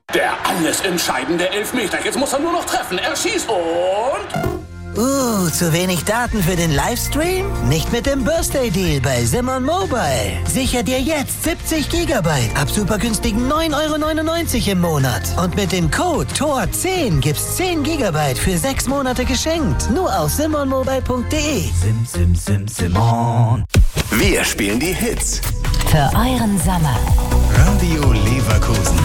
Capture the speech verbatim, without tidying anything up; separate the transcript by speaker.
Speaker 1: Der alles entscheidende Elfmeter. Jetzt muss er nur noch treffen. Er schießt und...
Speaker 2: Uh, zu wenig Daten für den Livestream? Nicht mit dem Birthday Deal bei Simon Mobile. Sicher dir jetzt siebzig Gigabyte ab super günstigen neun Euro neunundneunzig im Monat. Und mit dem Code T O R zehn gibt's zehn Gigabyte für sechs Monate geschenkt. Nur auf simon mobile punkt de.
Speaker 3: Sim, sim, sim, Simon.
Speaker 4: Wir spielen die Hits.
Speaker 5: Für euren Sommer.
Speaker 3: Radio Leverkusen.